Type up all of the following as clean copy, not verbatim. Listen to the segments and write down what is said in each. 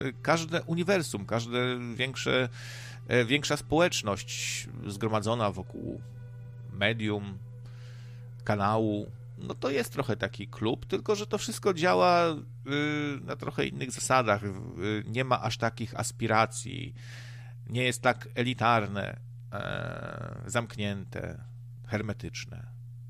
każde uniwersum, większa społeczność zgromadzona wokół medium, kanału, no to jest trochę taki klub, tylko że to wszystko działa na trochę innych zasadach. Nie ma aż takich aspiracji, nie jest tak elitarne, zamknięte, hermetyczne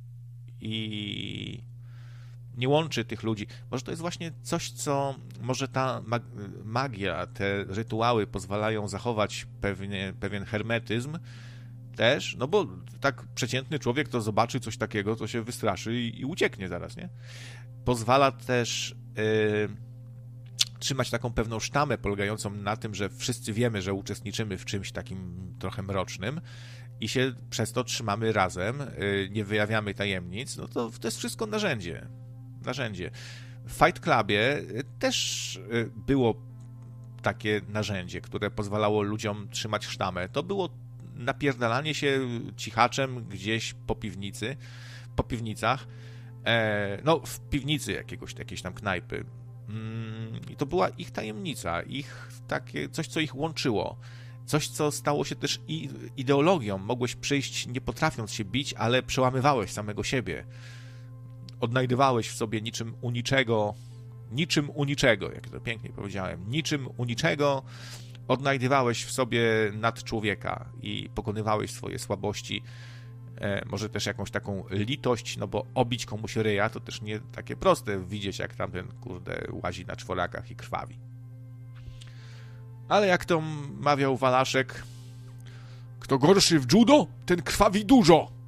i nie łączy tych ludzi. Może to jest właśnie coś, co może ta magia, te rytuały pozwalają zachować pewien hermetyzm też, no bo tak przeciętny człowiek to zobaczy coś takiego, to się wystraszy i ucieknie zaraz, nie? Pozwala też trzymać taką pewną sztamę polegającą na tym, że wszyscy wiemy, że uczestniczymy w czymś takim trochę mrocznym i się przez to trzymamy razem, nie wyjawiamy tajemnic, no to jest wszystko narzędzie. W Fight Clubie też było takie narzędzie, które pozwalało ludziom trzymać sztamę. To było napierdalanie się cichaczem gdzieś po piwnicach, no w piwnicy jakiejś tam knajpy. I to była ich tajemnica, ich takie coś, co ich łączyło. Coś, co stało się też ideologią. Mogłeś przyjść nie potrafiąc się bić, ale przełamywałeś samego siebie. Odnajdywałeś w sobie niczym u niczego, jak to pięknie powiedziałem, niczym u niczego odnajdywałeś w sobie nadczłowieka i pokonywałeś swoje słabości, może też jakąś taką litość, no bo obić komuś ryja to też nie takie proste, widzieć jak tamten, kurde, łazi na czworakach i krwawi. Ale jak to mawiał Walaszek, kto gorszy w judo, ten krwawi dużo.